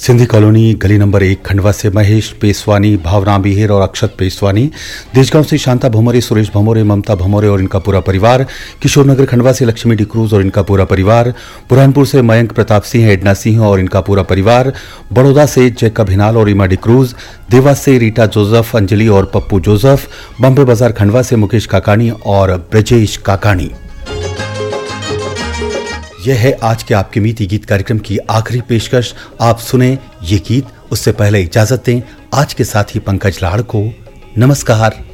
Sindhi colony गली number 1 Khandwa से महेश पेसवानी, भावना बिहेर और अक्षत पेसवानी, देशगांव से शांता भमोरे, सुरेश भमोरे, ममता भमोरे और इनका पूरा परिवार, किशोर नगर खंडवा से लक्ष्मी डिक्रूज और इनका पूरा परिवार, बुरहानपुर से मयंक प्रताप सिंह, एडना सिंह और इनका पूरा परिवार, बड़ौदा से जैकब हिनाल और इमा डिक्रूज, देवास से रीटा जोसेफ, अंजलि और पप्पू जोसेफ, बम्बे बाजार खंडवा से मुकेश काकानी और ब्रजेश काकानी। यह है आज के आपके मीठी गीत कार्यक्रम की आखिरी पेशकश। आप सुने ये गीत, उससे पहले इजाजत दें आज के साथी पंकज लाड़ को। नमस्कार।